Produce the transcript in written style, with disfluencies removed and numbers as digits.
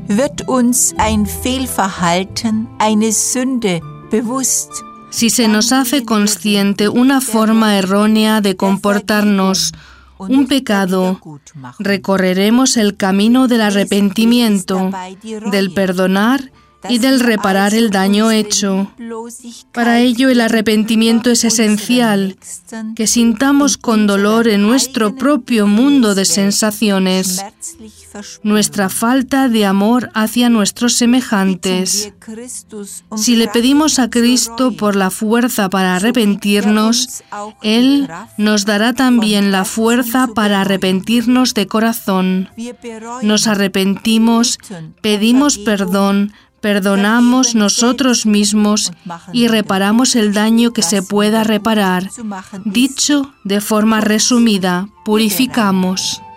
wird uns ein Fehlverhalten, eine Sünde bewusst. Si se nos hace consciente una forma errónea de comportarnos, un pecado, recorreremos el camino del arrepentimiento, del perdonar y del reparar el daño hecho. Para ello, el arrepentimiento es esencial, que sintamos con dolor en nuestro propio mundo de sensaciones nuestra falta de amor hacia nuestros semejantes. Si le pedimos a Cristo por la fuerza para arrepentirnos, Él nos dará también la fuerza para arrepentirnos de corazón. Nos arrepentimos, pedimos perdón, perdonamos nosotros mismos y reparamos el daño que se pueda reparar. Dicho de forma resumida, purificamos.